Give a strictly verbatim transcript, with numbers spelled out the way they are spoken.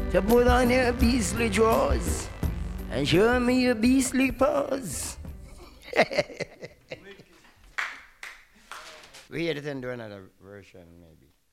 to put on your beastly drawers and show me your beastly paws. We had to do another version, maybe.